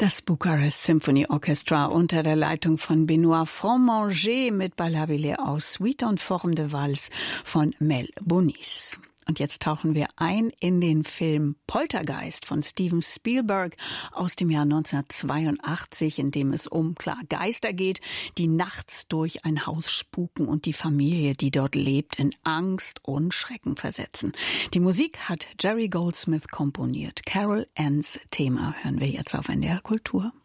Das Bucharest Symphony Orchestra unter der Leitung von Benoît Frommanger mit Ballabile aus Suite en forme de Valse von Mel Bonis. Und jetzt tauchen wir ein in den Film Poltergeist von Steven Spielberg aus dem Jahr 1982, in dem es um Geister geht, die nachts durch ein Haus spuken und die Familie, die dort lebt, in Angst und Schrecken versetzen. Die Musik hat Jerry Goldsmith komponiert. Carol Anns Thema hören wir jetzt auf NDR Kultur.